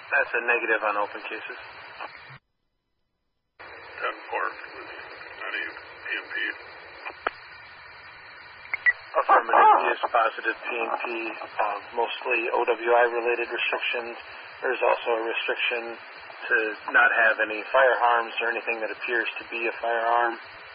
That's a negative on open cases. 10-4, any PNP? Affirmative, he is positive PNP, mostly OWI-related restrictions. There's also a restriction to not have any firearms or anything that appears to be a firearm.